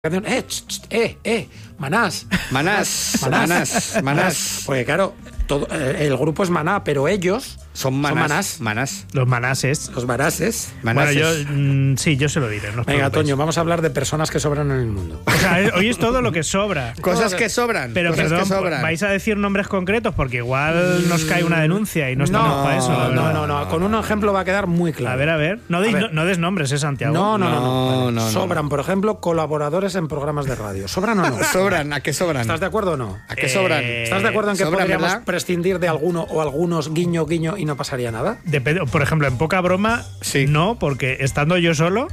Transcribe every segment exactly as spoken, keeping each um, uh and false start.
Eh, ch, ch, eh, eh, manás. Manás, manás, manás. manás. Porque claro, todo, eh, el grupo es Maná, pero ellos son manás. Son manás. manás. Los manases. Los manases. Bueno, yo mm, sí, yo se lo diré. No Venga, Toño, vamos a hablar de personas que sobran en el mundo. O sea, hoy es todo lo que sobra. Cosas que sobran. Pero cosas perdón, que sobran. vais a decir nombres concretos porque igual nos cae una denuncia y no estamos no, para eso. No, no, no, con un ejemplo va a quedar muy claro. A ver, a ver. No, de, ver. no, no des nombres, ¿eh, Santiago? No, no, no. no, no, vale. no, no sobran, por ejemplo, colaboradores en programas de radio. ¿Sobran o no? ¿Sobran? ¿A qué sobran? ¿Estás de acuerdo o no? ¿A qué sobran? Eh, ¿Estás de acuerdo en que sobran, podríamos ¿verdad? prescindir de alguno o algunos guiño, guiño y no pasaría nada? Depende, por ejemplo, en poca broma, Sí. no, porque estando yo solo,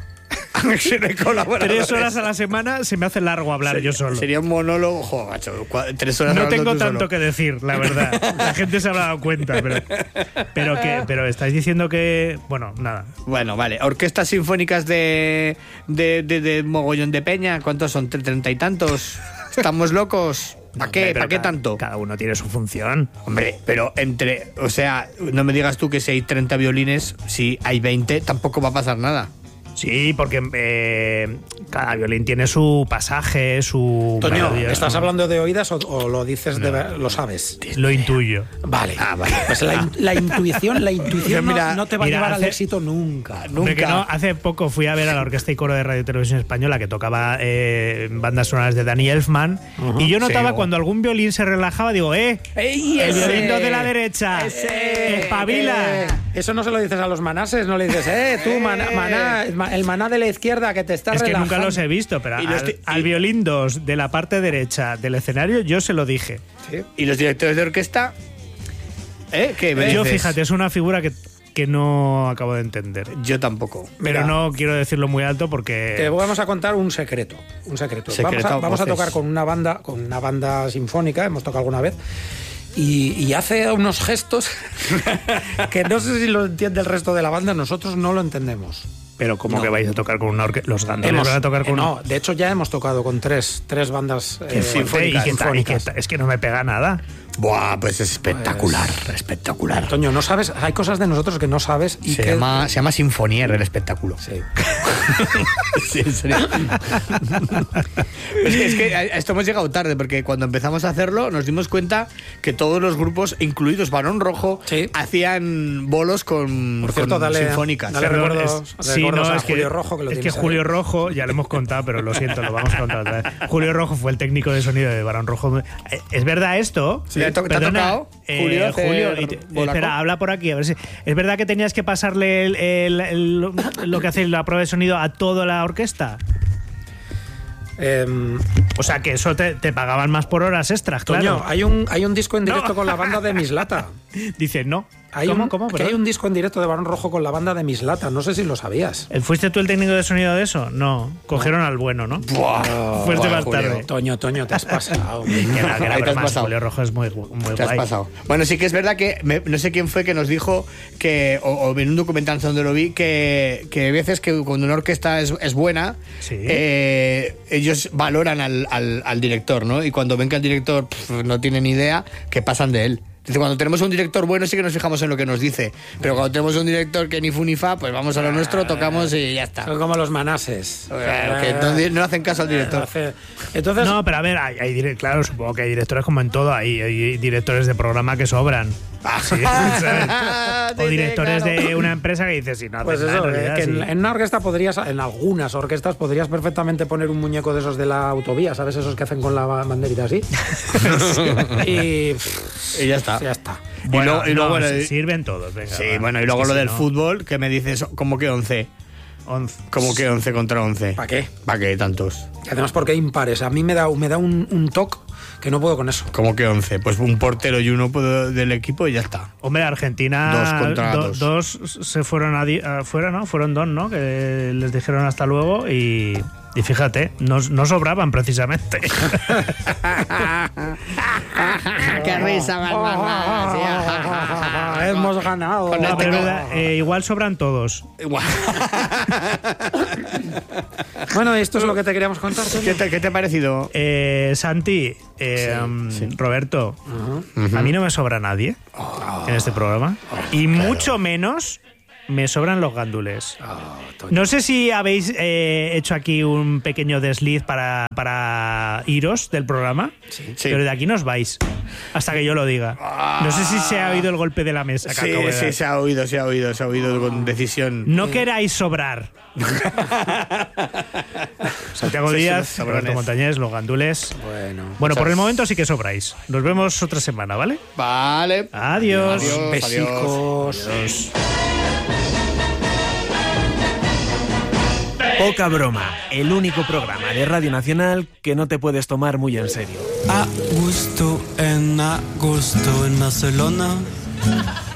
tres horas a la semana se me hace largo hablar sería, yo solo. Sería un monólogo, jo, macho, cua- tres horas No hablando tengo tú tanto solo. que decir, la verdad. La gente se habrá dado cuenta, pero, pero que, pero estáis diciendo que, bueno, nada. Bueno, vale. Orquestas sinfónicas de, de, de, de mogollón de peña, ¿cuántos son? ¿Treinta y tantos? ¿Estamos locos? ¿Para qué? Pero ¿Para qué cada- tanto? Cada uno tiene su función. Hombre, pero entre... O sea, no me digas tú que si hay treinta violines, si hay veinte, tampoco va a pasar nada. Sí, porque eh, cada violín tiene su pasaje, su Toño, melodía. ¿estás hablando de oídas o, o lo dices de ver- lo sabes? Lo intuyo. Vale. Ah, vale. Pues la, in- la intuición, la intuición no- Mira, no, te va mira, a llevar hace- al éxito nunca. Hombre, que Nunca. no, hace poco fui a ver a la Orquesta y Coro de Radio y Televisión Española que tocaba eh, bandas sonoras de Danny Elfman, Ujú. y yo notaba Sí, cuando algún violín se relajaba, digo, ¡eh! ¡Ey, El ese! violín de la derecha, ¡Ese! espabila. Eh, eso no se lo dices a los manases, no le dices, eh, tú, maná, maná, el maná de la izquierda que te está Es que relajando. nunca los he visto, pero Y al, los ti- al y- violín dos de la parte derecha del escenario yo se lo dije. Sí. ¿Y los directores de orquesta? ¿Eh? ¿Qué me Yo, dices? fíjate, es una figura que, que no acabo de entender. Yo tampoco. Pero Mira. no quiero decirlo muy alto Te porque... vamos a contar un secreto, un secreto. Secreto, vamos a, vamos a voces. tocar con una banda, con una banda sinfónica, hemos tocado alguna vez. Y, y hace unos gestos que no sé si lo entiende el resto de la banda, nosotros no lo entendemos. Pero como No. que vais a tocar con una orquesta... Los gandoles Hemos- van a tocar con eh, una... no, de hecho ya hemos tocado con tres, tres bandas Qué eh, fuerte, y que ta- y que sinfónicas. ta- es que no me pega nada. Buah, pues es espectacular, espectacular. Toño, no sabes, hay cosas de nosotros que no sabes y Se que llama, se llama Sinfonier el espectáculo. Sí. Sí, en serio. es, que, es que a esto hemos llegado tarde, porque cuando empezamos a hacerlo nos dimos cuenta que todos los grupos, incluidos Barón Rojo, Sí. hacían bolos con, Por cierto, con dale- sinfónicas. dale Perdón, recuerdos- es- sí, recuerdos no, a es que, Julio Rojo, que lo es que tienes ahí. Julio Rojo, ya lo hemos contado, pero lo siento, lo vamos a contar otra vez. Julio Rojo fue el técnico de sonido de Barón Rojo. Eh, ¿Es verdad esto? Sí. ¿Te ha to- te ha Perdona, tocado, eh, Julio, hacer Julio, y te- bolaco? espera, habla por aquí. A ver si, ¿es verdad que tenías que pasarle el- el- el- lo que hace la prueba de sonido a toda la orquesta? Em, O sea, que eso te, te pagaban más por horas extras, Toño, claro. hay un, hay un disco en directo No. con la banda de Mislata. Dice, no. Hay ¿Cómo, un, cómo? que hay Perdón. un disco en directo de Barón Rojo con la banda de Mislata. No sé si lo sabías. ¿Fuiste tú el técnico de sonido de eso? No. Cogieron al bueno, ¿no? Buah, Fuiste buah, más Julio. tarde. Toño, Toño, te has pasado. Que no, que no, Ahí te pero has más, pasado. Julio Rojo es muy, gu- muy Te has guay. pasado. Bueno, sí que es verdad que me- no sé quién fue que nos dijo que, o, o en un documental donde lo vi, que, que hay veces que cuando una orquesta es, es buena, Sí. eh, ellos valoran al, al- al director, ¿no? Y cuando ven que el director pf, no tiene ni idea, que pasan de él. Dice, cuando tenemos un director bueno sí que nos fijamos en lo que nos dice, pero cuando tenemos un director que ni fu ni fa, pues vamos a lo nuestro, tocamos y ya está. Son como los manases. Claro, que no, no hacen caso al director. Hace- Entonces, No, pero a ver, hay, hay dire- claro, supongo que hay directores como en todo, hay, hay directores de programa que sobran. Sí, ¿sabes? Sí, O sí, directores claro. de una empresa que dices, si no pues haces eso, nada, en eh, realidad, que en, sí. en una orquesta podrías, en algunas orquestas podrías perfectamente poner un muñeco de esos de la autovía, ¿sabes? Esos que hacen con la banderita así. y, pff, Y ya está. ya está. Bueno, y luego, y luego no, bueno, sí, y- sirven todos, venga. Sí, va. bueno, y Es luego que lo si del no, fútbol, que me dices, ¿cómo que once? once. ¿Cómo que once contra once? ¿Para qué? ¿Para qué tantos? Y además porque hay impares. A mí me da, me da un, un toque que no puedo con eso. ¿Cómo que once? Pues un portero y uno puedo- del equipo y ya está. Hombre, Argentina. Dos contra do- dos. dos se fueron a di- afuera, ¿no? Fueron dos, ¿no? Que les dijeron hasta luego y. Y fíjate, no, no sobraban precisamente. ¡Qué risa más Hemos ganado. Con No, el pero es tengo- verdad, eh, igual sobran todos. Bueno, esto es lo que te queríamos contar. Toño. ¿Qué te, qué te ha parecido? Eh, Santi, eh, Sí, um, sí. Roberto, Ajá. a mí no me sobra nadie en este programa. Y mucho menos me sobran los gandules. Oh, No sé si habéis eh, hecho aquí un pequeño desliz para, para iros del programa, Sí. pero de aquí no os vais hasta que yo lo diga. No sé si se ha oído el golpe de la mesa. que Sí, acabo de sí, dar. se ha oído, se ha oído, se ha oído con decisión. No queráis sobrar. Santiago Sí, sí, Díaz, los sobrones. Roberto Montañés, los gandules. Bueno. Bueno, por Muchas- el momento sí que sobráis. Nos vemos otra semana, ¿vale? Vale. Adiós. Adiós. Besicos. Adiós. Poca broma, el único programa de Radio Nacional que no te puedes tomar muy en serio. A gusto en agosto en Barcelona.